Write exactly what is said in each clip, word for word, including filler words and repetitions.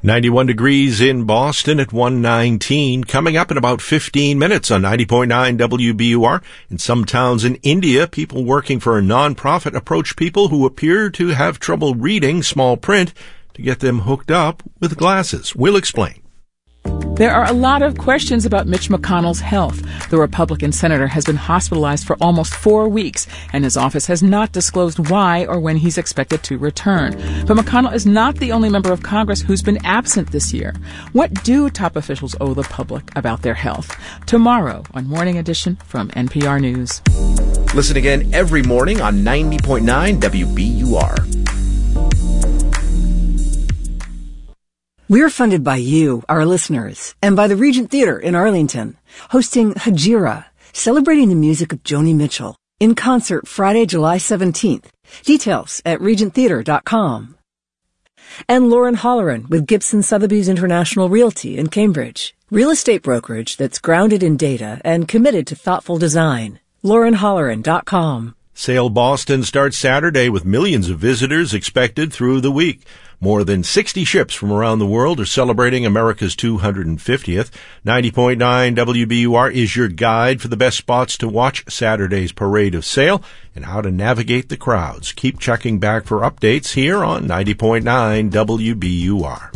ninety-one degrees in Boston at one nineteen. Coming up in about fifteen minutes on ninety point nine W B U R. In some towns in India, people working for a non-profit approach people who appear to have trouble reading small print to get them hooked up with glasses. We'll explain. There are a lot of questions about Mitch McConnell's health. The Republican senator has been hospitalized for almost four weeks, and his office has not disclosed why or when he's expected to return. But McConnell is not the only member of Congress who's been absent this year. What do top officials owe the public about their health? Tomorrow on Morning Edition from N P R News. Listen again every morning on ninety point nine W B U R. We're funded by you, our listeners, and by the Regent Theater in Arlington, hosting Hajira, celebrating the music of Joni Mitchell, in concert Friday, July seventeenth. Details at regent theater dot com. And Lauren Holleran with Gibson Sotheby's International Realty in Cambridge, real estate brokerage that's grounded in data and committed to thoughtful design. lauren holleran dot com. Sail Boston starts Saturday with millions of visitors expected through the week. More than sixty ships from around the world are celebrating America's two hundred fiftieth. ninety point nine W B U R is your guide for the best spots to watch Saturday's Parade of Sail and how to navigate the crowds. Keep checking back for updates here on ninety point nine W B U R.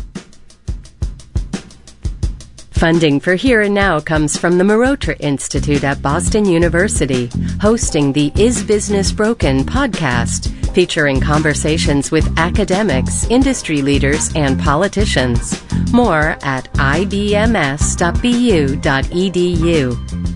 Funding for Here and Now comes from the Marotra Institute at Boston University, hosting the Is Business Broken podcast, featuring conversations with academics, industry leaders, and politicians. More at I B M S dot B U dot E D U.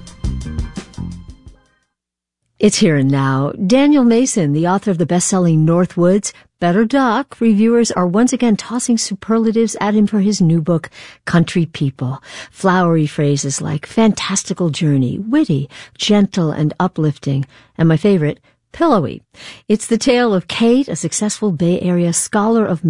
It's Here and Now. Daniel Mason, the author of the best-selling Northwoods, Better Doc, reviewers are once again tossing superlatives at him for his new book, Country People. Flowery phrases like fantastical journey, witty, gentle and uplifting, and my favorite, pillowy. It's the tale of Kate, a successful Bay Area scholar of